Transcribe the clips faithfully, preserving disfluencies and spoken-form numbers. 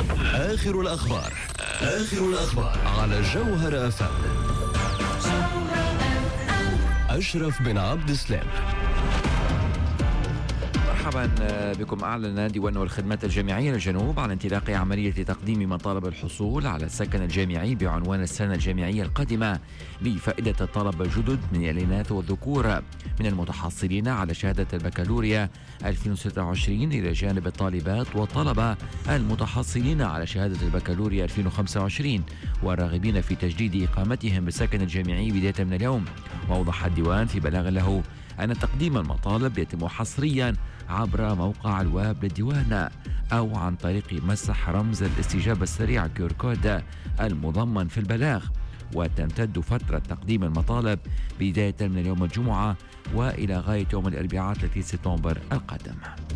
آخر الأخبار آخر الأخبار على جوهر أف أم. أشرف بن عبد السلام. مرحبا بكم. أعلن ديوان الخدمات الجامعية للجنوب عن انطلاق عملية تقديم مطالب الحصول على السكن الجامعي بعنوان السنة الجامعية القادمة لفائدة الطلبة الجدد من الإناث والذكور من المتحصلين على شهادة البكالوريا ألفين وستة وعشرين إلى جانب الطالبات والطلبة المتحصلين على شهادة البكالوريا ألفين وخمسة وعشرين والراغبين في تجديد إقامتهم بالسكن الجامعي بداية من اليوم. وأوضح الديوان في بلاغ له أن تقديم المطالب يتم حصريا عبر موقع الويب للديوان أو عن طريق مسح رمز الاستجابة السريع كيو آر كود المضمن في البلاغ، وتمتد فترة تقديم المطالب بداية من اليوم الجمعة وإلى غاية يوم الأربعاء ثلاثين سبتمبر القادم.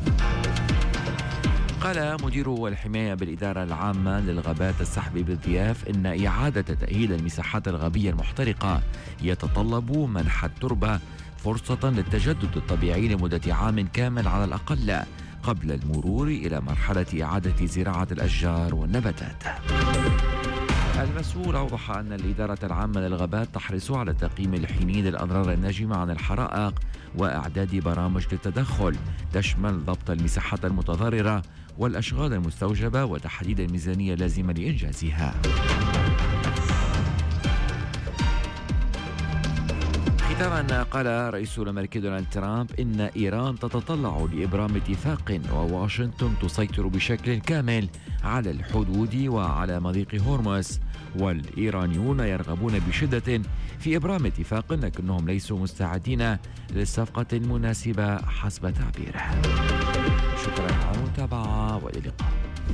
قال مدير الحماية بالإدارة العامة للغابات السحبي بالضياف إن إعادة تأهيل المساحات الغابية المحترقة يتطلب منح التربة فرصة للتجدد الطبيعي لمدة عام كامل على الأقل قبل المرور إلى مرحلة إعادة زراعة الأشجار والنباتات. المسؤول أوضح أن الإدارة العامة للغابات تحرص على تقييم الحينين للأضرار الناجمة عن الحرائق وإعداد برامج للتدخل تشمل ضبط المساحات المتضررة والأشغال المستوجبة وتحديد الميزانية اللازمة لإنجازها. ختاما، قال رئيس الأمريكي دونالد ترامب إن إيران تتطلع لإبرام اتفاق وواشنطن تسيطر بشكل كامل على الحدود وعلى مضيق هرمز، والإيرانيون يرغبون بشدة في إبرام اتفاق لكنهم ليسوا مستعدين للصفقة المناسبة حسب تعبيره. شكرا على المتابعة وإلى اللقاء.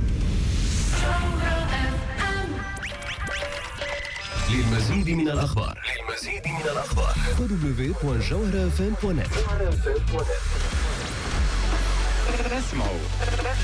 للمزيد من الأخبار للمزيد من الأخبار دبليو دوت جوهر اف ام دوت نت. اسمعوا